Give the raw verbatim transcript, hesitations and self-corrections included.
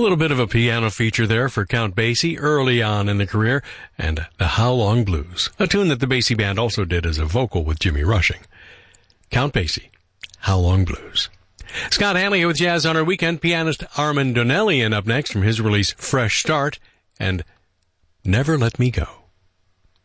little bit of a piano feature there for Count Basie early on in the career, and the How Long Blues, a tune that the Basie Band also did as a vocal with Jimmy Rushing. Count Basie, How Long Blues. Scott Hanley here with Jazz on Our Weekend. Pianist Armand Donnelly, and up next from his release Fresh Start and Never Let Me Go.